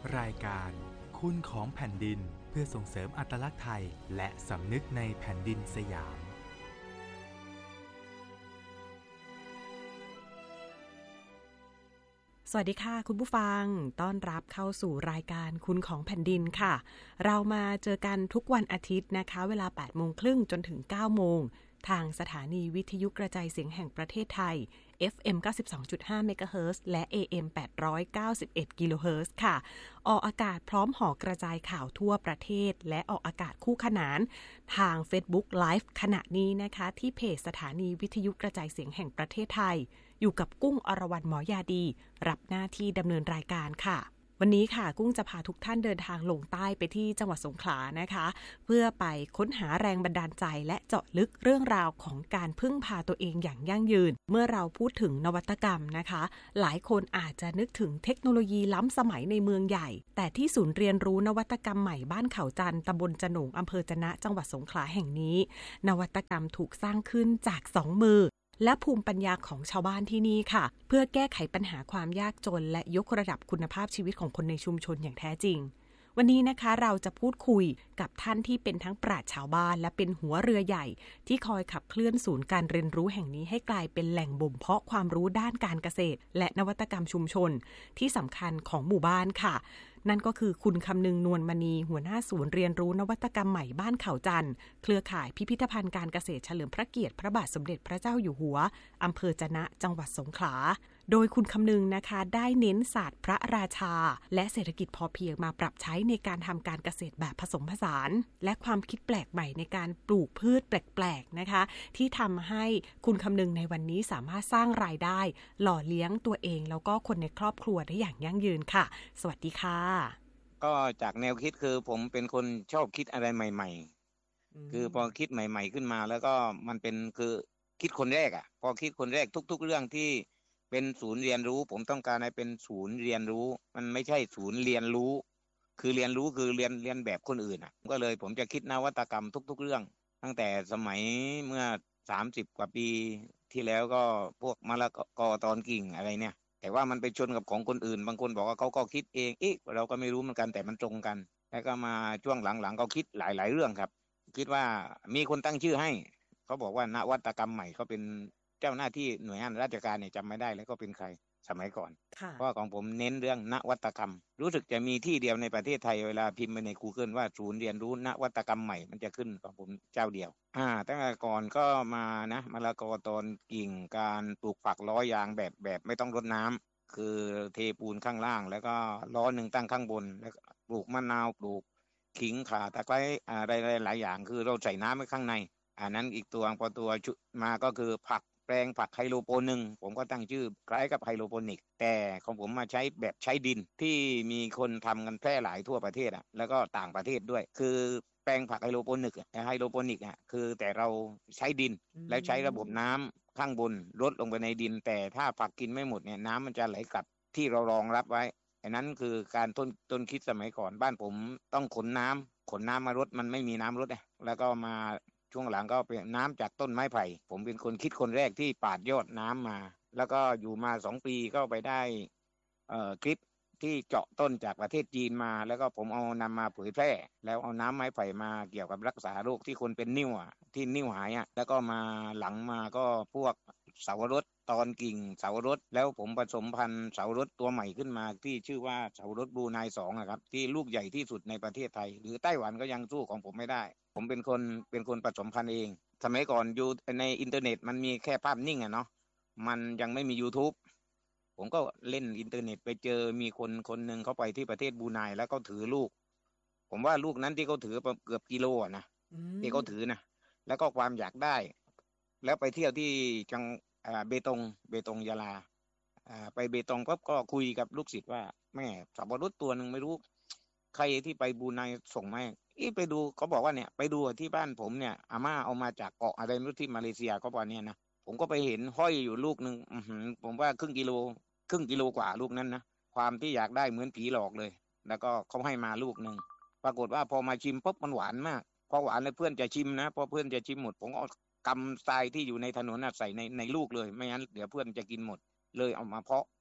รายการคุณของแผ่นดินเพื่อส่งเสริมอัตลักษณ์ไทยและสำนึกในแผ่นดินสยามสวัสดีค่ะคุณผู้ฟังต้อนรับเข้าสู่รายการคุณของแผ่นดินค่ะเรามาเจอกันทุกวันอาทิตย์นะคะเวลา 8:30 น.จนถึง 9:00 น.ทางสถานีวิทยุกระจายเสียงแห่งประเทศไทย FM 92.5 เมกะเฮิรตซ์และ AM 891 กิโลเฮิรตซ์ค่ะออกอากาศพร้อมห่อกระจายข่าวทั่วประเทศและออกอากาศคู่ขนานทาง Facebook Live ขณะนี้นะคะที่เพจสถานีวิทยุกระจายเสียงแห่งประเทศไทยอยู่กับกุ้งอรวรรณหมอยาดีรับหน้าที่ดำเนินรายการค่ะวันนี้ค่ะกุ้งจะพาทุกท่านเดินทางลงใต้ไปที่จังหวัดสงขลานะคะเพื่อไปค้นหาแรงบันดาลใจและเจาะลึกเรื่องราวของการพึ่งพาตัวเองอย่างยั่งยืนเมื่อเราพูดถึงนวัตกรรมนะคะหลายคนอาจจะนึกถึงเทคโนโลยีล้ำสมัยในเมืองใหญ่แต่ที่ศูนย์เรียนรู้นวัตกรรมใหม่บ้านเขาจันทร์ตำบลจะโหนงอำเภอจะนะจังหวัดสงขลาแห่งนี้นวัตกรรมถูกสร้างขึ้นจาก2 มือและภูมิปัญญาของชาวบ้านที่นี่ค่ะเพื่อแก้ไขปัญหาความยากจนและยกระดับคุณภาพชีวิตของคนในชุมชนอย่างแท้จริงวันนี้นะคะเราจะพูดคุยกับท่านที่เป็นทั้งปราชญ์ชาวบ้านและเป็นหัวเรือใหญ่ที่คอยขับเคลื่อนศูนย์การเรียนรู้แห่งนี้ให้กลายเป็นแหล่งบ่มเพาะความรู้ด้านการเกษตรและนวัตกรรมชุมชนที่สำคัญของหมู่บ้านค่ะนั่นก็คือคุณคำนึงนวลมณีหัวหน้าศูนย์เรียนรู้นวัตกรรมใหม่บ้านเขาจันทร์เครือข่ายพิพิธภัณฑ์การเกษตรเฉลิมพระเกียรติพระบาทสมเด็จพระเจ้าอยู่หัวอำเภอจะนะจังหวัดสงขลาโดยคุณคำนึงนะคะได้เน้นศาสตร์พระราชาและเศรษฐกิจพอเพียงมาปรับใช้ในการทำการเกษตรแบบผสมผสานและความคิดแปลกใหม่ในการปลูกพืชแปลกๆนะคะที่ทำให้คุณคำนึงในวันนี้สามารถสร้างรายได้หล่อเลี้ยงตัวเองแล้วก็คนในครอบครัวได้อย่างยั่งยืนค่ะสวัสดีค่ะก็จากแนวคิดคือผมเป็นคนชอบคิดอะไรใหม่ๆคือพอคิดใหม่ๆขึ้นมาแล้วก็มันเป็นคือคิดคนแรกอ่ะพอคิดคนแรกทุกๆเรื่องที่เป็นศูนย์เรียนรู้ผมต้องการให้เป็นศูนย์เรียนรู้มันไม่ใช่ศูนย์เรียนรู้คือเรียนรู้คือเรียนแบบคนอื่นอ่ะก็เลยผมจะคิดนวัตกรรมทุกๆเรื่องตั้งแต่สมัยเมื่อ30 กว่าปีที่แล้วก็พวกมะละกอตอนกิ่งอะไรเนี่ยแต่ว่ามันไปชนกับของคนอื่นบางคนบอกว่าเขาก็คิดเองเราก็ไม่รู้เหมือนกันแต่มันตรงกันแล้วก็มาช่วงหลังๆเขาคิดหลายๆเรื่องครับคิดว่ามีคนตั้งชื่อให้เขาบอกว่านวัตกรรมใหม่เขาเป็นเจ้าหน้าที่หน่วยงานราชการเนี่ยจำไม่ได้แล้วก็เป็นใครสมัยก่อนเพราะของผมเน้นเรื่องนวัตกรรมรู้สึกจะมีที่เดียวในประเทศไทยเวลาพิมพ์ไปใน Google ว่าศูนย์เรียนรู้นวัตกรรมใหม่มันจะขึ้นของผมเจ้าเดียวตั้งแต่ก่อนก็มานะมะละกอตอนกิ่งการปลูกฝักล้อยางแบบไม่ต้องรดน้ำคือเทปูนข้างล่างแล้วก็ล้อหนึ่งตั้งข้างบนแล้วปลูกมะนาวปลูกขิงข่าตะไคร้อะไรหลายอย่างคือเราใส่น้ำไว้ข้างในอันนั้นอีกตัวพอตัวมาก็คือผักแปลงผักไฮโดรโปนิกผมก็ตั้งชื่อคล้ายกับไฮโดรโปนิกแต่ของผมมาใช้แบบใช้ดินที่มีคนทำกันแพร่หลายทั่วประเทศอ่ะแล้วก็ต่างประเทศด้วยคือแปลงผักไฮโดรโปนิกอ่ะคือแต่เราใช้ดินแล้วใช้ระบบน้ำข้างบนลดลงไปในดินแต่ถ้าผักกินไม่หมดเนี่ยน้ำมันจะไหลกลับที่เรารองรับไว้อันนั้นคือการต้นคิดสมัยก่อนบ้านผมต้องขนน้ำมารดมันไม่มีน้ำรดอ่ะแล้วก็มาช่วงหลังก็เป็นน้ำจากต้นไม้ไผ่ผมเป็นคนคิดคนแรกที่ปาดยอดน้ำมาแล้วก็อยู่มา2 ปีก็ไปได้คลิปที่เจาะต้นจากประเทศจีนมาแล้วก็ผมเอานำมาเผยแพร่แล้วเอาน้ำไม้ไผ่มาเกี่ยวกับรักษาโรคที่คนเป็นนิ่วที่นิ่วหายแล้วก็มาหลังมาก็พวกเสาวรสตอนกิ่งเสาวรสแล้วผมผสมพันธุ์เสาวรสตัวใหม่ขึ้นมาที่ชื่อว่าเสาวรสบลูไน2ครับที่ลูกใหญ่ที่สุดในประเทศไทยหรือไต้หวันก็ยังสู้ของผมไม่ได้ผมเป็นคนผสมพันธุ์เองสมัยก่อนอยู่ในอินเทอร์เน็ตมันมีแค่ภาพนิ่งเนาะมันยังไม่มี YouTube ผมก็เล่นอินเทอร์เน็ตไปเจอมีคนหนึ่งเขาไปที่ประเทศบรูไนแล้วก็ถือลูกผมว่าลูกนั้นที่เขาถือเกือบกิโลนะที่เขาถือนะแล้วก็ความอยากได้แล้วไปเที่ยวที่จังเบตงยะลาไปเบตงก็คุยกับลูกศิษย์ว่าแม่สับปะรดตัวหนึ่งไม่รู้ใครที่ไปบรูไนส่งมาไปดูเขาบอกว่าเนี่ยไปดูที่บ้านผมเนี่ยอาม่าเอามาจากเกาะอะไรไม่รู้ที่มาเลเซียเขาบอกเนี่ยนะผมก็ไปเห็นห้อยอยู่ลูกหนึ่งผมว่าครึ่งกิโลกว่าลูกนั้นนะความที่อยากได้เหมือนผีหลอกเลยแล้วก็เขาให้มาลูกหนึ่งปรากฏว่าพอมาชิมปุ๊บมันหวานมากพอหวานเลยเพื่อนจะชิมนะพอเพื่อนจะชิมหมดผมเอากำทรายที่อยู่ในถนนใส่ในลูกเลยไม่งั้นเดี๋ยวเพื่อนจะกินหมดเลยเอามาเพาะ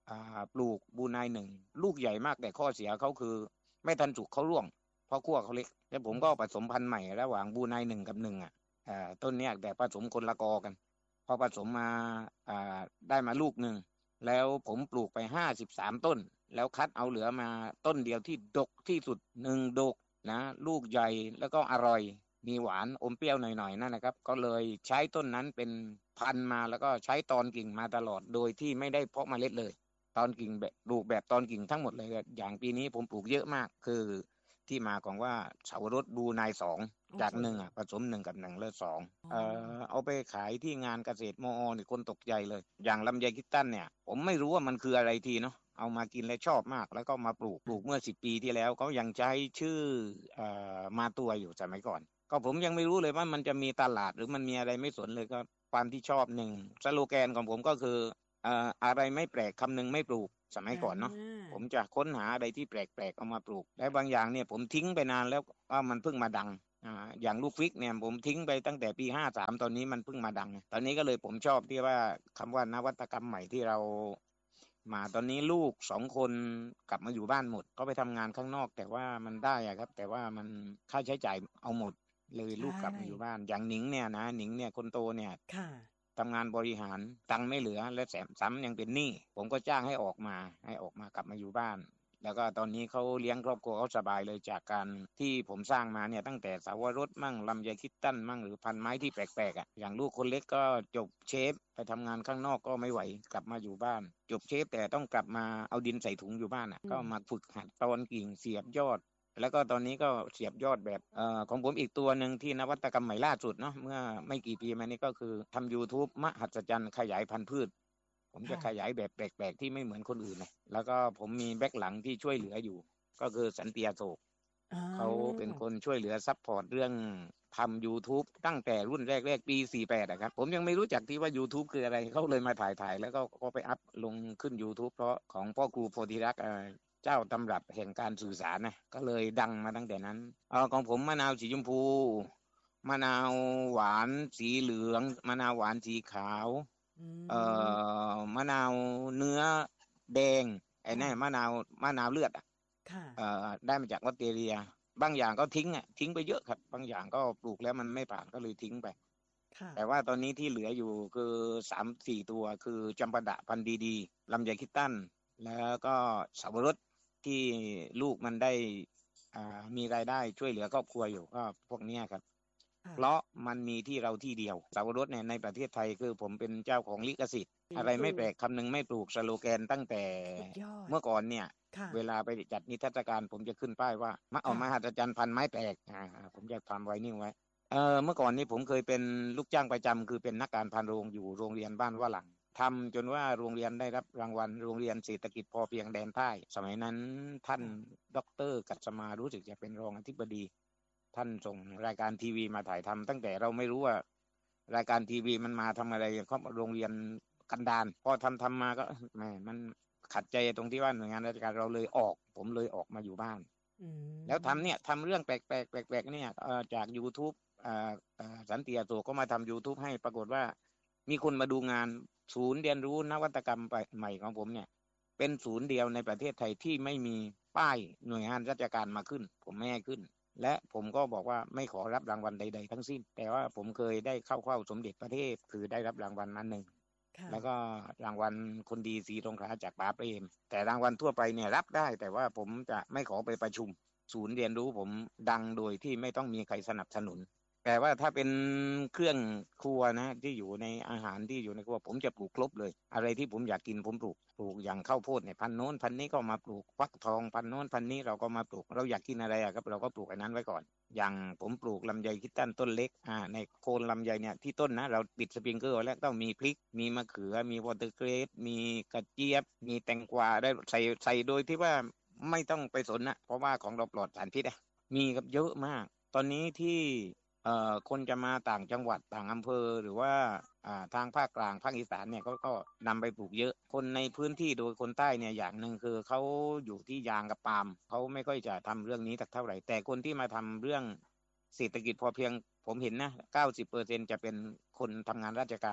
ปลูกบูไน1ลูกใหญ่มากแต่ข้อเสียเขาคือไม่ทันสุกเขาร่วงเพราะขั้วเขาเล็กแล้วผมก็ผสมพันธุ์ใหม่ระหว่างบูไน1กับ1ต้นเนี้ยแต่ผสมคนละกอกันพอผสมมาได้มาลูกหนึ่งแล้วผมปลูกไป53ต้นแล้วคัดเอาเหลือมาต้นเดียวที่ดกที่สุด1ดกนะลูกใหญ่แล้วก็อร่อยมีหวานอมเปรี้ยวหน่อยๆนั่นนะครับก็เลยใช้ต้นนั้นเป็นพันธุ์มาแล้วก็ใช้ตอนกิ่งมาตลอดโดยที่ไม่ได้เพาะเมล็ดเลยตอนกิ่งแบบปลูกแบบตอนกิ่งทั้งหมดเลยอย่างปีนี้ผมปลูกเยอะมากคือที่มาของว่าเสาวรสบูไน2จาก1ผสม1กับ1เลือ2เอาไปขายที่งานเกษตรมอนี่คนตกใจเลยอย่างลำไยคิตตันเนี่ยผมไม่รู้ว่ามันคืออะไรทีเนาะเอามากินแล้วชอบมากแล้วก็มาปลูกเมื่อ10 ปีที่แล้วเขายังใช้ชื่อมาตัวอยู่สมัยก่อนก็ผมยังไม่รู้เลยว่ามันจะมีตลาดหรือมันมีอะไรไม่สนเลยก็ความที่ชอบหนึ่งสโลแกนของผมก็คืออะไรไม่แปลกคำนึงไม่ปลูกสมัยก่อนเนาะผมจะค้นหาอะไรที่แปลกๆเอามาปลูกและบางอย่างเนี่ยผมทิ้งไปนานแล้วว่ามันเพิ่งมาดังอย่างลูกฟิกเนี่ยผมทิ้งไปตั้งแต่ปี53ตอนนี้มันเพิ่งมาดังตอนนี้ก็เลยผมชอบที่ว่าคำว่านวัตกรรมใหม่ที่เรามาตอนนี้ลูก2 คนกลับมาอยู่บ้านหมดก็ไปทำงานข้างนอกแต่ว่ามันได้ครับแต่ว่ามันค่าใช้จ่ายเอาหมดเลยลูกกลับมาอยู่บ้านอย่างหนิงเนี่ยนะหนิงเนี่ยคนโตเนี่ยทำงานบริหารตังค์ไม่เหลือและซ้ำยังเป็นหนี้ผมก็จ้างให้ออกมากลับมาอยู่บ้านแล้วก็ตอนนี้เขาเลี้ยงครอบครัวเขาสบายเลยจากการที่ผมสร้างมาเนี่ยตั้งแต่สาวรสมั่งลำไยคิตตันมั่งหรือพันไม้ที่แปลกๆอย่างลูกคนเล็กก็จบเชฟไปทำงานข้างนอกก็ไม่ไหวกลับมาอยู่บ้านจบเชฟแต่ต้องกลับมาเอาดินใส่ถุงอยู่บ้านก็มาฝึกหัดตอนกิ่งเสียบยอดแล้วก็ตอนนี้ก็เสียบยอดแบบของผมอีกตัวหนึ่งที่นวัตกรรมใหม่ล่าสุดเนาะเมื่อไม่กี่ปีมานี้ก็คือทำ YouTube มหัศจรรย์ขยายพันธุ์พืชผมจะขยายแบบแปลกๆที่ไม่เหมือนคนอื่นนะแล้วก็ผมมีแบ็คหลังที่ช่วยเหลืออยู่ก็คือสันติอโศกเขาเป็นคนช่วยเหลือซัพพอร์ตเรื่องทำ YouTube ตั้งแต่รุ่นแรกๆปี48ครับผมยังไม่รู้จักที่ว่า YouTube คืออะไรเขาเลยมาถ่ายแล้วก็ไปอัพลงขึ้น YouTube เพราะของพ่อครูโพธิรักษ์เจ้าตำรับแห่งการสื่อสารนะก็เลยดังมาตั้งแต่นั้นของผมมะนาวสีชมพูมะนาวหวานสีเหลืองมะนาวหวานสีขาวมะนาวเนื้อแดงไอ้นั่นมะนาวเลือดได้มาจากออสเตรเลียบางอย่างก็ทิ้งไปเยอะครับบางอย่างก็ปลูกแล้วมันไม่ผ่านก็เลยทิ้งไปแต่ว่าตอนนี้ที่เหลืออยู่คือ3-4ตัวคือจำปาดะพันธุ์ดีๆลำไยคิตตันแล้วก็สับปะรดที่ลูกมันได้มีรายได้ช่วยเหลือครอบครัวอยู่ก็พวกนี้ครับเพราะมันมีที่เราที่เดียวสับปะรดเนี่ยในประเทศไทยคือผมเป็นเจ้าของลิขสิทธิ์อะไรไม่แปลกคำนึงไม่ปลูกสโลแกนตั้งแต่เมื่อก่อนเนี่ยเวลาไปจัดนิทรรศการผมจะขึ้นป้ายว่ามหัศจรรย์พันไม้แปลกผมจะทำไว้นิ่งไว้เมื่อก่อนนี้ผมเคยเป็นลูกจ้างประจำคือเป็นนักการพันโรงอยู่โรงเรียนบ้านว่าหลังทำจนว่าโรงเรียนได้รับรางวัลโรงเรียนเศรษฐกิจพอเพียงแดนใต้สมัยนั้นท่านดร.กัสมารู้สึกจะเป็นรองอธิบดีท่านส่งรายการทีวีมาถ่ายทำตั้งแต่เราไม่รู้ว่ารายการทีวีมันมาทำอะไรเขาโรงเรียนกันดารพอทำมาก็แหมมันขัดใจตรงที่ว่าหน่วยงานราชการเราเลยผมเลยออกมาอยู่บ้านแล้วทำเรื่องแปลกๆเนี่ยจาก YouTube สันติอโศกก็มาทำ YouTube ให้ปรากฏว่ามีคนมาดูงานศูนย์เรียนรู้นวัตกรรมใหม่ของผมเนี่ยเป็นศูนย์เดียวในประเทศไทยที่ไม่มีป้ายหน่วยงานราชการมาขึ้นผมไม่ให้ขึ้นและผมก็บอกว่าไม่ขอรับรางวัลใดๆทั้งสิ้นแต่ว่าผมเคยได้เข้าสมเด็จพระเทพคือได้รับรางวัลนั้นหนึ่งแล้วก็รางวัลคนดีศรีสงขลาจากป๋าเปรมแต่รางวัลทั่วไปเนี่ยรับได้แต่ว่าผมจะไม่ขอไปประชุมศูนย์เรียนรู้ผมดังโดยที่ไม่ต้องมีใครสนับสนุนแต่ว่าถ้าเป็นเครื่องครัวนะที่อยู่ในอาหารที่อยู่ในครัวผมจะปลูกครบเลยอะไรที่ผมอยากกินผมปลูกอย่างข้าวโพดเนี่ยพันโน้นพันนี้ก็มาปลูกฟักทองพันโน้นพันนี้เราก็มาปลูกเราอยากกินอะไรครับเราก็ปลูกอันนั้นไว้ก่อนอย่างผมปลูกลำไยคิตตันต้นเล็กในโคนลำไยเนี่ยที่ต้นนะเราปิดสปริงเกอร์แล้วต้องมีพริกมีมะเขือมีวอเตอร์เกรดมีกระเจี๊ยบมีแตงกวาได้ใส่โดยที่ว่าไม่ต้องไปสนนะเพราะว่าของเราปลอดสารพิษมีครับเยอะมากตอนนี้ที่คนจะมาต่างจังหวัดต่างอำเภอหรือว่าทางภาคกลางภาคอีสานเนี่ยก็นำไปปลูกเยอะคนในพื้นที่โดยคนใต้เนี่ยอย่างหนึ่งคือเขาอยู่ที่ยางกับปาล์มเขาไม่ค่อยจะทำเรื่องนี้สักเท่าไหร่แต่คนที่มาทำเรื่องเศรษฐกิจพอเพียงผมเห็นนะ 90% จะเป็นคนทำงานราชการ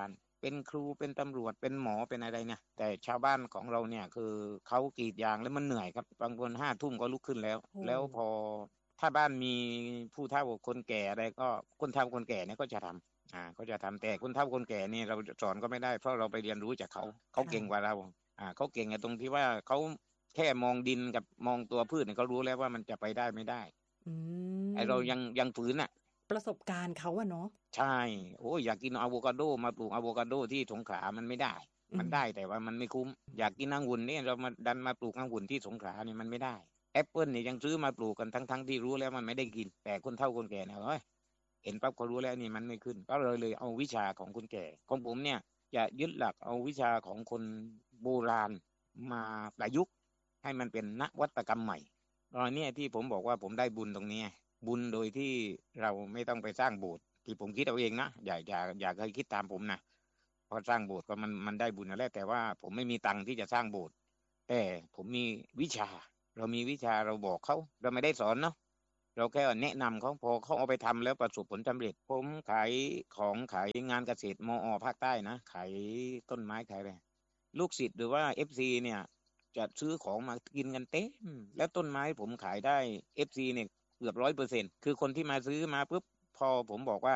เป็นครูเป็นตำรวจเป็นหมอเป็นอะไรเนี่ยแต่ชาวบ้านของเราเนี่ยคือเขากรีดยางแล้วมันเหนื่อยครับบางคน5 ทุ่มก็ลุกขึ้นแล้วแล้วพอถ้าบ้านมีผู้เฒ่าคนแก่อะไรก็คนเฒ่าคนแก่เนี่ยก็จะทำเขาจะทำแต่คนเฒ่าคนแก่นี่เราสอนก็ไม่ได้เพราะเราไปเรียนรู้จากเขาเก่งกว่าเราเขาเก่งตรงที่ว่าเขาแค่มองดินกับมองตัวพืชเนี่ยเขารู้แล้วว่ามันจะไปได้ไม่ได้ไอเรายังฝืนประสบการณ์เขาอะเนาะใช่โอ้ยอยากกินอะโวคาโดมาปลูกอะโวคาโดที่สงขลามันไม่ได้มันได้แต่ว่ามันไม่คุ้มอยากกินองุ่นนี่เรามาดันมาปลูกองุ่นที่สงขลานี่มันไม่ได้แอปเปิลนี่ยังซื้อมาปลูกกันทั้งที่รู้แล้วมันไม่ได้กินแต่คนเฒ่าคนแก่เนี่ยเฮ้ยเห็นปั๊บเขารู้แล้วนี่มันไม่ขึ้นก็เลยเอาวิชาของคนแก่ของผมเนี่ยจะยึดหลักเอาวิชาของคนโบราณมาประยุกต์ให้มันเป็นนวัตกรรมใหม่ตอนนี้ที่ผมบอกว่าผมได้บุญตรงนี้บุญโดยที่เราไม่ต้องไปสร้างโบสถ์ที่ผมคิดเอาเองนะอย่าเคยคิดตามผมนะเพราะสร้างโบสถ์ก็มันได้บุญแล้วแต่ว่าผมไม่มีตังค์ที่จะสร้างโบสถ์แต่ผมมีวิชาเรามีวิชาเราบอกเขาเราไม่ได้สอนเนาะเราแค่แนะนำเขาพอเขาเอาไปทำแล้วประสบผลสำเร็จผมขายงานเกษตรมอภาคใต้นะขายต้นไม้ขายอะไรลูกศิษย์หรือว่า FC เนี่ยจะซื้อของมากินกันเต็มแล้วต้นไม้ผมขายได้ FC เนี่ยเกือบ100%คือคนที่มาซื้อมาปุ๊บพอผมบอกว่า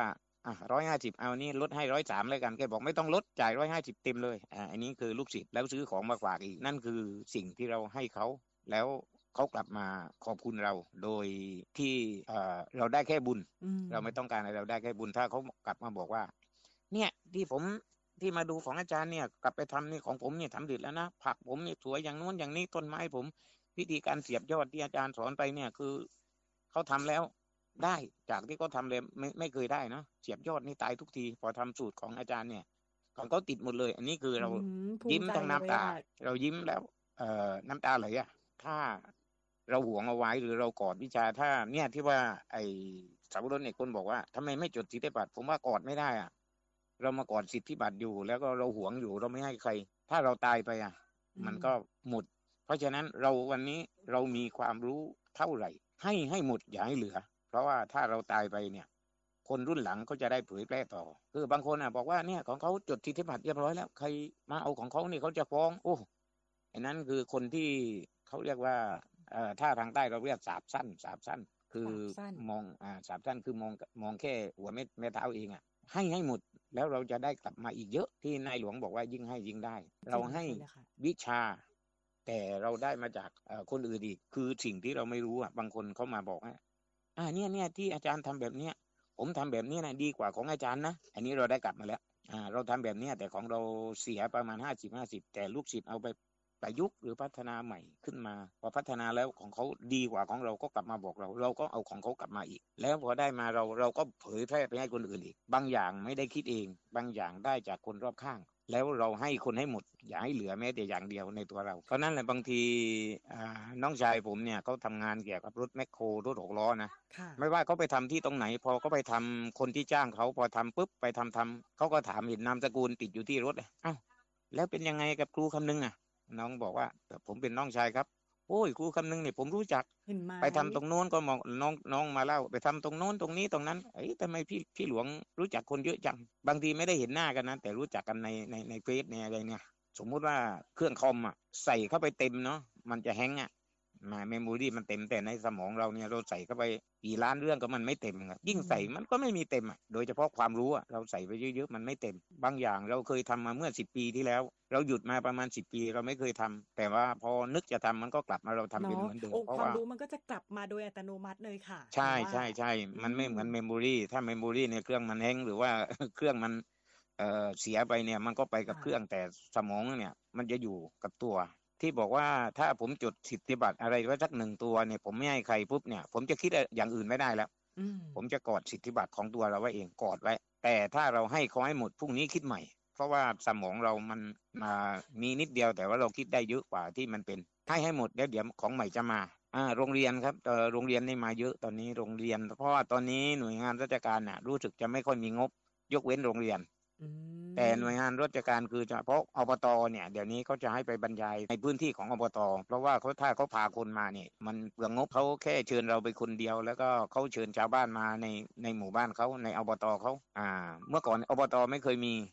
150เอานี่ลดให้130เลยกันแกบอกไม่ต้องลดจ่าย150เต็มเลยอันนี้คือลูกศิษย์แล้วซื้อของมาฝากอีกนั่นคือสิ่งที่เราให้เขาแล้วเขากลับมาขอบคุณเราโดยที่เราได้แค่บุญเราไม่ต้องการอะไรเราได้แค่บุญถ้าเขากลับมาบอกว่าเนี่ยที่มาดูของอาจารย์เนี่ยกลับไปทำนี่ของผมเนี่ยทำดีแล้วนะผักผมนี่สวยอย่างโน้นอย่างนี้ต้นไม้ผมวิธีการเสียบยอดที่อาจารย์สอนไปเนี่ยคือเขาทำแล้วได้จากที่เขาทำเลยไม่เคยได้นะเสียบยอดนี่ตายทุกทีพอทำสูตรของอาจารย์เนี่ยของเขาติดหมดเลยอันนี้คือเรายิ้มทั้งน้ำตาเรายิ้มแล้วน้ำตาไหลถ้าเราหวงเอาไว้หรือเรากอดวิชาถ้าเนี่ยที่ว่าไอ้สาวรสเนี่ยคนบอกว่าทำไมไม่จดสิทธิบัตรผมว่ากอดไม่ได้เรามากอดสิทธิบัตรอยู่แล้วก็เราหวงอยู่เราไม่ให้ใครถ้าเราตายไปมันก็หมดเพราะฉะนั้นเราวันนี้เรามีความรู้เท่าไหร่ให้หมดอย่าให้เหลือเพราะว่าถ้าเราตายไปเนี่ยคนรุ่นหลังก็จะได้เผยแพร่ต่อคือบางคนบอกว่าเนี่ยของเขาจดสิทธิบัตรเรียบร้อยแล้วใครมาเอาของเขานี่เขาจะฟ้องโอ้อันนั้นคือคนที่เขาเรียกว่าถ้าทางใต้เราเรียกสาบสั้นคือมองสาบสั้นคือมองแค่หัวแม่เท้าเองให้หมดแล้วเราจะได้กลับมาอีกเยอะที่นายหลวงบอกว่ายิ่งให้ยิ่งได้เราให้วิชาแต่เราได้มาจากคนอื่นอีกคือสิ่งที่เราไม่รู้บางคนเขามาบอกเนี่ยที่อาจารย์ทำแบบเนี้ยผมทำแบบนี้นะดีกว่าของอาจารย์นะอันนี้เราได้กลับมาแล้วเราทำแบบนี้แต่ของเราเสียประมาณ50แต่ลูกศิษย์เอาไปประยุกต์หรือพัฒนาใหม่ขึ้นมาพอพัฒนาแล้วของเขาดีกว่าของเราก็กลับมาบอกเราก็เอาของเขากลับมาอีกแล้วพอได้มาเราก็เผยแพร่ไปให้คนอื่นอีกบางอย่างไม่ได้คิดเองบางอย่างได้จากคนรอบข้างแล้วเราให้คนให้หมดอย่าให้เหลือแม้แต่อย่างเดียวในตัวเราเพราะนั้นแหละบางทีน้องชายผมเนี่ยเขาทำงานเกี่ยวกับรถแมคโครรถ6 ล้อนะไม่ว่าเขาไปทำที่ตรงไหนพอเขาไปทำคนที่จ้างเขาพอทำปุ๊บไปทำเขาก็ถามเห็นนามสกุลติดอยู่ที่รถแล้วเป็นยังไงกับครูคำนึงน้องบอกว่าผมเป็นน้องชายครับโอ้ยครูคำนึงเนี่ยผมรู้จักไปทำตรงโน้นก็มองน้องมาเล่าไปทำตรงโน้นตรงนี้ตรงนั้นทำไมพี่หลวงรู้จักคนเยอะจังบางทีไม่ได้เห็นหน้ากันนะแต่รู้จักกันในเฟซในอะไรเนี่ยสมมุติว่าเครื่องคอมใส่เข้าไปเต็มเนาะมันจะแฮงก์เมมโมรี่มันเต็มแต่ในสมองเราเนี่ยเราใส่เข้าไปกี่ล้านเรื่องก็มันไม่เต็มยิ่งใส่มันก็ไม่มีเต็มโดยเฉพาะความรู้เราใส่ไปเยอะๆมันไม่เต็มบางอย่างเราเคยทำมาเมื่อ10 ปีที่แล้วเราหยุดมาประมาณ10 ปีเราไม่เคยทำแต่ว่าพอนึกจะทำมันก็กลับมาเราทำเป็นเหมือนเดิมเพราะว่าความรู้มันก็จะกลับมาโดยอัตโนมัติเลยค่ะใช่มันไม่เหมือนเมมโมรี่ถ้าเมมโมรี่เนี่ยเครื่องมันแฮงก์หรือว่าเครื่องมันเสียไปเนี่ยมันก็ไปกับเครื่องแต่สมองเนี่ยมันจะอยู่กับตัวที่บอกว่าถ้าผมจดสิทธิบัตรอะไรไว้สัก1 ตัวเนี่ยผมไม่ให้ใครปุ๊บเนี่ยผมจะคิดอย่างอื่นไม่ได้แล้วผมจะกอดสิทธิบัตรของตัวเราไว้เองกอดไว้แต่ถ้าเราให้เขาให้หมดพรุ่งนี้คิดใหม่เพราะว่าสมองเรามันมีนิดเดียวแต่ว่าเราคิดได้เยอะกว่าที่มันเป็นให้หมดแล้วเดี๋ยวของใหม่จะมาโรงเรียนครับโรงเรียนนี่มาเยอะตอนนี้โรงเรียนเพราะว่าตอนนี้หน่วยงานราชการรู้สึกจะไม่ค่อยมีงบยกเว้นโรงเรียนแต่หน่วยงานราชการคือเฉพาะอบตเนี่ยเดี๋ยวนี้เขาจะให้ไปบรรยายในพื้นที่ของอบตเพราะว่าถ้าเขาพาคนมาเนี่ยมันเปลืองงบเขาแค่เชิญเราไปคนเดียวแล้วก็เขาเชิญชาวบ้านมาในหมู่บ้านเขาในอบตเขาเมื่อก่อนอบตไม่เคยมี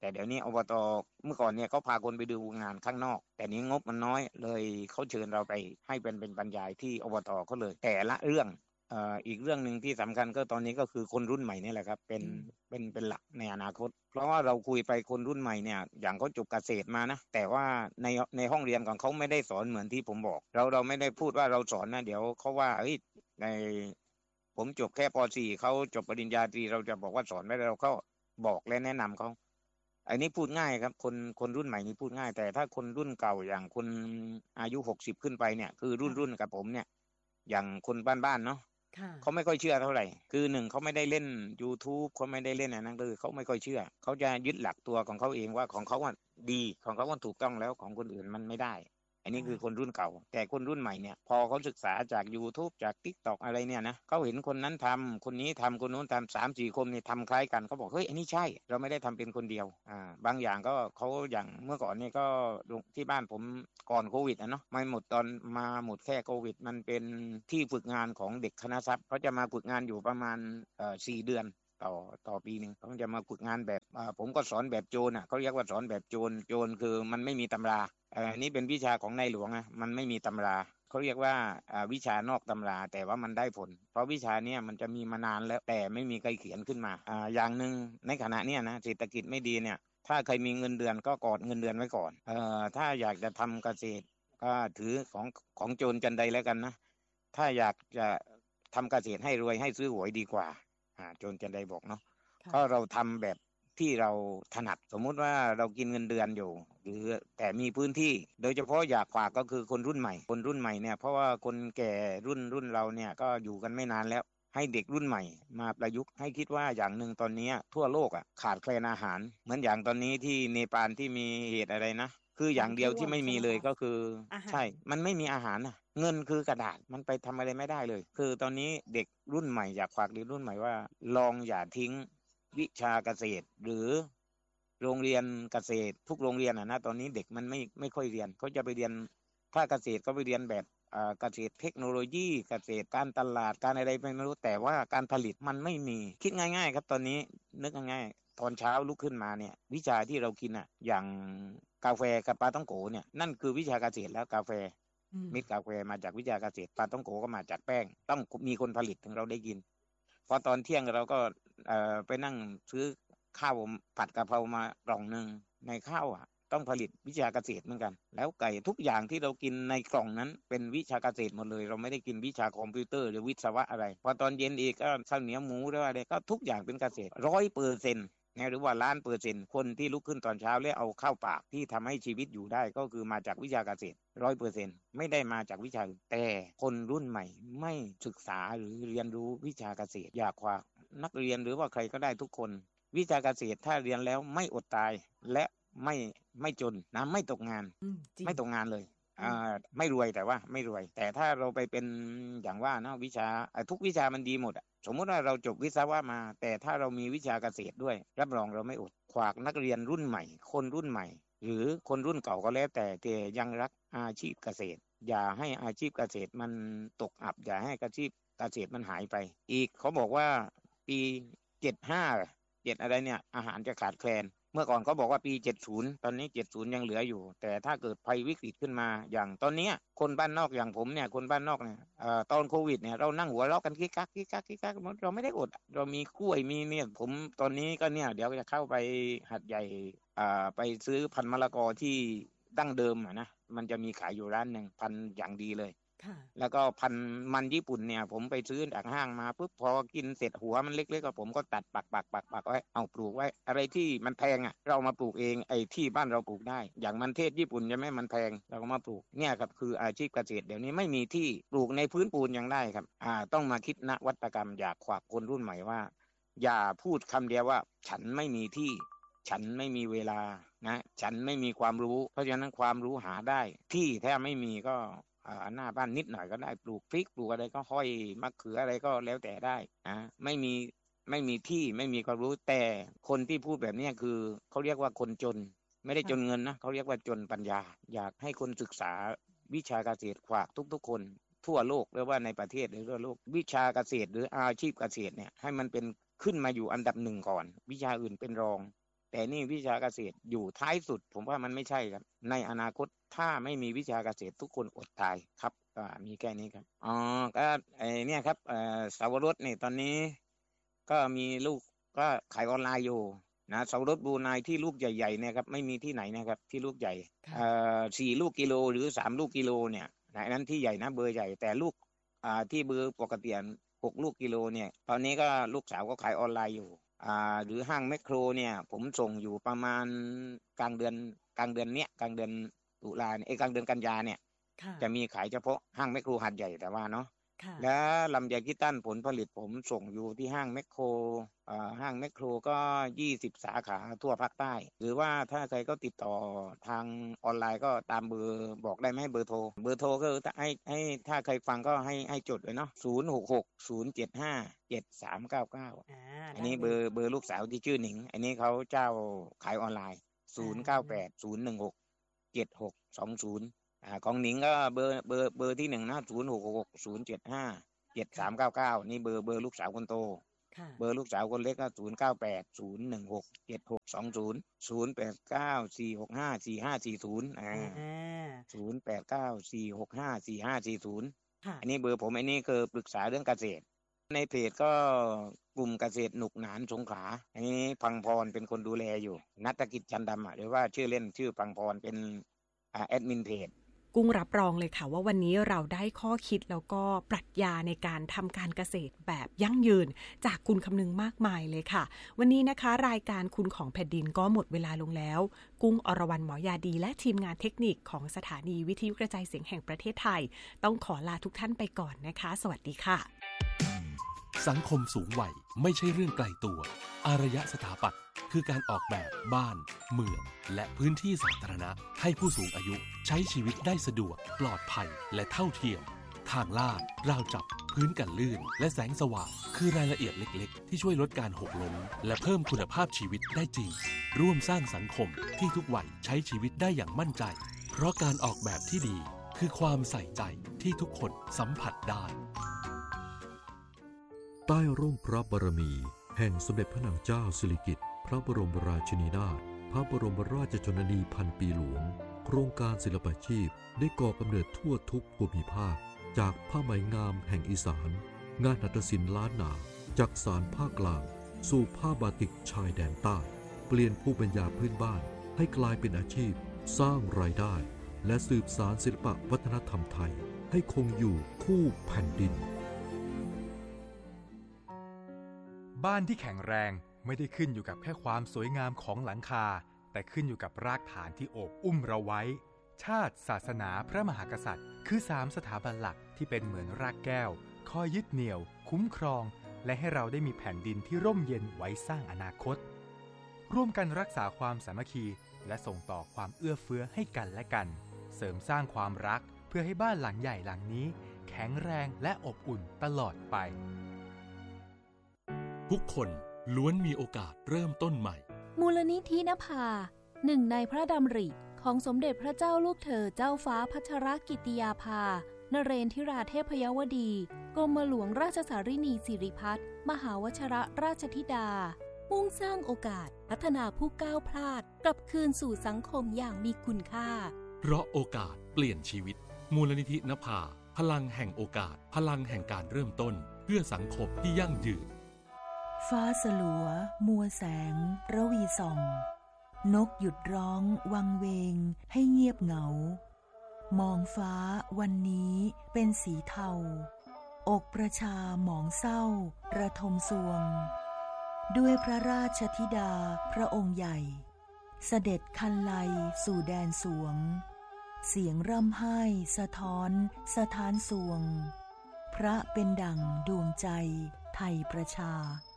แต่เดี๋ยวนี้อบตเมื่อก่อนเนี่ยเขาพาคนไปดูงานข้างนอกแต่นี้งบมันน้อยเลยเขาเชิญเราไปให้เป็นบรรยายที่อบตเขาเลยแต่ละเรื่องอีกเรื่องหนึ่งที่สำคัญก็ตอนนี้ก็คือคนรุ่นใหม่นี่แหละครับเป็นหลักในอนาคตเพราะว่าเราคุยไปคนรุ่นใหม่เนี่ยอย่างเขาจบเกษตรมานะแต่ว่าในห้องเรียนของเขาไม่ได้สอนเหมือนที่ผมบอกเราไม่ได้พูดว่าเราสอนนะเดี๋ยวเขาว่าในผมจบแค่ป .4 เขาจบปริญญาตรีเราจะบอกว่าสอนไม่ได้เราก็บอกและแนะนำเขาอันนี้พูดง่ายครับคนรุ่นใหม่นี่พูดง่ายแต่ถ้าคนรุ่นเก่าอย่างคนอายุ60ขึ้นไปเนี่ยคือรุ่นกับผมเนี่ยอย่างคนบ้านๆเนาะเขาไม่ค่อยเชื่อเท่าไหร่คือหนึ่งเขาไม่ได้เล่น YouTube เขาไม่ได้เล่นอะไรนั่นคือเขาไม่ค่อยเชื่อเขาจะยึดหลักตัวของเขาเองว่าของเขาว่าดีของเขาว่าถูกต้องแล้วของคนอื่นมันไม่ได้อันนี้คือคนรุ่นเก่าแต่คนรุ่นใหม่เนี่ยพอเขาศึกษาจาก YouTube จาก TikTok อะไรเนี่ยนะเขาเห็นคนนั้นทำคนนี้ทำคนนู้นทำ3-4 คนนี่ทำคล้ายกันเขาบอกเฮ้ยอันนี้ใช่เราไม่ได้ทำเป็นคนเดียวบางอย่างก็เขาอย่างเมื่อก่อนนี่ก็ที่บ้านผมก่อนโควิดเนาะไม่หมดตอนมาหมดแค่โควิดมันเป็นที่ฝึกงานของเด็กคณะทรัพย์เขาจะมาฝึกงานอยู่ประมาณ4 เดือนต่อปีหนึ่งเขาจะมาฝึกงานแบบผมก็สอนแบบโจรเขาเรียกว่าสอนแบบโจรคือมันไม่มีตำรานี่เป็นวิชาของในหลวงนะมันไม่มีตำราเขาเรียกว่าวิชานอกตำราแต่ว่ามันได้ผลเพราะวิชาเนี้ยมันจะมีมานานแล้วแต่ไม่มีใครเขียนขึ้นมาอย่างหนึ่งในขณะเนี้ยนะเศรษฐกิจไม่ดีเนี่ยถ้าใครมีเงินเดือนก็กอดเงินเดือนไว้ก่อนถ้าอยากจะทำเกษตรก็ถือของโจรจันใดแล้วกันนะถ้าอยากจะทำเกษตรให้รวยให้ซื้อหวยดีกว่าโจรจันใดบอกเนาะก็เราทำแบบที่เราถนัดสมมุติว่าเรากินเงินเดือนอยู่หรือแต่มีพื้นที่โดยเฉพาะอยากฝากก็คือคนรุ่นใหม่เนี่ยเพราะว่าคนแก่รุ่นเราเนี่ยก็อยู่กันไม่นานแล้วให้เด็กรุ่นใหม่มาประยุกต์ให้คิดว่าอย่างหนึ่งตอนนี้ทั่วโลกขาดแคลนอาหารเหมือนอย่างตอนนี้ที่เนปาลที่มีเหตุอะไรนะคืออย่างเดียวที่ไม่มีเลยก็คือใช่มันไม่มีอาหารเงินคือกระดาษมันไปทำอะไรไม่ได้เลยคือตอนนี้เด็กรุ่นใหม่อยากฝากเด็กรุ่นใหม่ว่าลองอย่าทิ้งวิชาเกษตรหรือโรงเรียนเกษตรทุกโรงเรียนนะตอนนี้เด็กมันไม่ค่อยเรียนเขาจะไปเรียนถ้าเกษตรก็ไปเรียนแบบเกษตรเทคโนโลยีเกษตรการตลาดการอะไรไม่รู้แต่ว่าการผลิตมันไม่มีคิดง่ายๆครับตอนนี้นึกง่ายๆตอนเช้าลุกขึ้นมาเนี่ยวิชาที่เรากินอย่างกาแฟกับปลาต้องโกเนี่ยนั่นคือวิชาเกษตรแล้วกาแฟเม็ดกาแฟมาจากวิชาเกษตรปลาต้องโกก็มาจากแป้งต้องมีคนผลิตถึงเราได้กินพอตอนเที่ยงเราก็ไปนั่งซื้อข้าวผัดกะเพรามากล่องนึงในข้าวต้องผลิตวิชาเกษตรเหมือนกันแล้วไก่ทุกอย่างที่เรากินในกล่องนั้นเป็นวิชาเกษตรหมดเลยเราไม่ได้กินวิชาคอมพิวเตอร์หรือวิศวะอะไรพอตอนเย็นอีกก็ข้าวเหนียวหมูหรืออะไรก็ทุกอย่างเป็นเกษตร100%หรือว่า1,000,000%คนที่ลุกขึ้นตอนเช้าแล้วเอาข้าวปากที่ทำให้ชีวิตอยู่ได้ก็คือมาจากวิชาเกษตร100%ไม่ได้มาจากวิชาแต่คนรุ่นใหม่ไม่ศึกษาหรือเรียนรู้วิชาเกษตรอยากว่านักเรียนหรือว่าใครก็ได้ทุกคนวิชาเกษตรถ้าเรียนแล้วไม่อดตายและไม่จนนะไม่ตกงานไม่ตกงานเลยไม่รวยแต่ว่าไม่รวยแต่ถ้าเราไปเป็นอย่างว่านะวิชาทุกวิชามันดีหมดสมมุติว่าเราจบวิศวะมาแต่ถ้าเรามีวิชาเกษตรด้วยรับรองเราไม่อดขวากนักเรียนรุ่นใหม่คนรุ่นใหม่หรือคนรุ่นเก่าก็แล้วแต่ยังรักอาชีพเกษตรอย่าให้อาชีพเกษตรมันตกอับอย่าให้อาชีพเกษตรมันหายไปอีกเขาบอกว่าปี75อะไรเนี่ยอาหารจะขาดแคลนเมื่อก่อนเขาบอกว่าปี70ตอนนี้70ยังเหลืออยู่แต่ถ้าเกิดภัยวิกฤตขึ้นมาอย่างตอนนี้คนบ้านนอกอย่างผมเนี่ยคนบ้านนอกเนี่ยตอนโควิดเนี่ยเรานั่งหัวเราะกันกิ๊กกักเราไม่ได้อดเรามีกล้วยมีเนี่ยผมตอนนี้ก็เนี่ยเดี๋ยวจะเข้าไปหัดใหญ่ไปซื้อพันธุ์มะละกอที่ดั้งเดิมนะมันจะมีขายอยู่ร้านนึงพันธุ์อย่างดีเลยแล้วก็พันมันญี่ปุ่นเนี่ยผมไปซื้อจากห้างมาปุ๊บพอกินเสร็จหัวมันเล็กๆก็ผมก็ตัดปักไว้เอาปลูกไว้อะไรที่มันแพงเรามาปลูกเองไอ้ที่บ้านเราปลูกได้อย่างมันเทศญี่ปุ่นใช่ไหมมันแพงเราก็มาปลูกเนี่ยครับคืออาชีพเกษตรเดี๋ยวนี้ไม่มีที่ปลูกในพื้นปูนยังได้ครับต้องมาคิดนวัตกรรมอยากขวักคนรุ่นใหม่ว่าอย่าพูดคำเดียวว่าฉันไม่มีที่ฉันไม่มีเวลานะฉันไม่มีความรู้เพราะฉะนั้นความรู้หาได้ที่แท้ไม่มีก็หน้าบ้านนิดหน่อยก็ได้ปลูกพริกปลูกอะไรก็ห้อยมะเขืออะไรก็แล้วแต่ได้ไม่มีที่ไม่มีความรู้แต่คนที่พูดแบบนี้คือเขาเรียกว่าคนจนไม่ได้จนเงินนะเขาเรียกว่าจนปัญญาอยากให้คนศึกษาวิชาเกษตรขวากทุกคนทั่วโลกหรือว่าในประเทศหรือทั่วโลกวิชาเกษตรหรืออาชีพเกษตรเนี่ยให้มันเป็นขึ้นมาอยู่อันดับ1ก่อนวิชาอื่นเป็นรองแต่นี่วิชาเกษตรอยู่ท้ายสุดผมว่ามันไม่ใช่ครับในอนาคตถ้าไม่มีวิชาเกษตรทุกคนอดตายครับก็มีแค่นี้ครับก็เนี่ยครับสาวรสเนี่ยตอนนี้ก็มีลูกก็ขายออนไลน์อยู่นะสาวรสบรูไนที่ลูกใหญ่ๆเนี่ยครับไม่มีที่ไหนนะครับที่ลูกใหญ่4 ลูกกิโลหรือ3 ลูกกิโลเนี่ยนั้นที่ใหญ่นะเบอร์ใหญ่แต่ลูกที่เบอร์ปกติ6 ลูกกิโลเนี่ยตอนนี้ก็ลูกสาวก็ขายออนไลน์อยู่หรือห้างแมคโครเนี่ยผมส่งอยู่ประมาณกลางเดือนตุลาเนี่ยกลางเดือนกันยาเนี่ยจะมีขายเฉพาะห้างแมคโครหาดใหญ่แต่ว่าเนาะแล้วลำไยคิตันผลผลิตผมส่งอยู่ที่ห้างแมคโครก็20 สาขาทั่วภาคใต้หรือว่าถ้าใครก็ติดต่อทางออนไลน์ก็ตามเบอร์บอกได้ไหมเบอร์โทรก็ให้ถ้าใครฟังก็ให้จดไว้เนาะ0660757399อันนี้เบอร์ลูกสาวที่ชื่อหนิงอันนี้เขาเจ้าขายออนไลน์0980167620ของหนิงก็เบอร์ที่1นะ0660757399นี่เบอร์ลูกสาวคนโตเบอร์ลูกสาวคนเล็กก็09801676200894654540อันนี้เบอร์ผมอันนี้คือปรึกษาเรื่องเกษตรในเพจก็กลุ่มเกษตรหนุกหนานสงขลาอันนี้พังพรเป็นคนดูแลอยู่นัฐกิจจันดำหรือว่าชื่อเล่นชื่อพังพรเป็นแอดมินเพจกุ้งรับรองเลยค่ะว่าวันนี้เราได้ข้อคิดแล้วก็ปรัชญาในการทำการเกษตรแบบยั่งยืนจากคุณคำนึงมากมายเลยค่ะวันนี้นะคะรายการคุณของแผ่นดินก็หมดเวลาลงแล้วกุ้งอรวรรณหมอยาดีและทีมงานเทคนิคของสถานีวิทยุกระจายเสียงแห่งประเทศไทยต้องขอลาทุกท่านไปก่อนนะคะสวัสดีค่ะสังคมสูงวัยไม่ใช่เรื่องไกลตัวอารยสถาปัตย์คือการออกแบบบ้านเมืองและพื้นที่สาธารณะให้ผู้สูงอายุใช้ชีวิตได้สะดวกปลอดภัยและเท่าเทียมทางลาดราวจับพื้นกันลื่นและแสงสว่างคือรายละเอียดเล็กๆที่ช่วยลดการหกล้มและเพิ่มคุณภาพชีวิตได้จริงร่วมสร้างสังคมที่ทุกวัยใช้ชีวิตได้อย่างมั่นใจเพราะการออกแบบที่ดีคือความใส่ใจที่ทุกคนสัมผัสได้ใต้ร่มพระบารมีแห่งสมเด็จพระนางเจ้าสิริกิติ์พระบรมราชินีนาถพระบรมราชชนนีพันปีหลวงโครงการศิลปาชีพได้ก่อกำเนิดทั่วทุกภูมิภาคจากผ้าไหมงามแห่งอีสานงานหัตถศิลป์ล้านนาจากสานภาคกลางสู่ผ้าบาติกชายแดนใต้เปลี่ยนภูมิปัญญาพื้นบ้านให้กลายเป็นอาชีพสร้างรายได้และสืบสานศิลปวัฒนธรรมไทยให้คงอยู่คู่แผ่นดินบ้านที่แข็งแรงไม่ได้ขึ้นอยู่กับแค่ความสวยงามของหลังคาแต่ขึ้นอยู่กับรากฐานที่โอบอุ้มเราไว้ชาติศาสนาพระมหากษัตริย์คือ3 สถาบันหลักที่เป็นเหมือนรากแก้วคอยยึดเหนี่ยวคุ้มครองและให้เราได้มีแผ่นดินที่ร่มเย็นไว้สร้างอนาคตร่วมกันรักษาความสามัคคีและส่งต่อความเอื้อเฟื้อให้กันและกันเสริมสร้างความรักเพื่อให้บ้านหลังใหญ่หลังนี้แข็งแรงและอบอุ่นตลอดไปทุกคนล้วนมีโอกาสเริ่มต้นใหม่มูลนิธินภาหนึ่งในพระดำริของสมเด็จพระเจ้าลูกเธอเจ้าฟ้าพัชรกิติยาภานเรนทิราเทพยวดีกรมหลวงราชสารินีสิริพัฒน์มหาวชิรราชธิดามุ่งสร้างโอกาสพัฒนาผู้ก้าวพลาดกลับคืนสู่สังคมอย่างมีคุณค่าเพราะโอกาสเปลี่ยนชีวิตมูลนิธินภาพลังแห่งโอกาสพลังแห่งการเริ่มต้นเพื่อสังคมที่ยั่งยืนฟ้าสลัวมัวแสงระวีส่องนกหยุดร้องวังเวงให้เงียบเหงามองฟ้าวันนี้เป็นสีเทาอกประชาหมองเศร้าระทมสวงด้วยพระราชธิดาพระองค์ใหญ่เสด็จคันไลสู่แดนสวงเสียงร่ำไห้สะท้อนสถานสวงพระเป็นดั่งดวงใจไทยประชา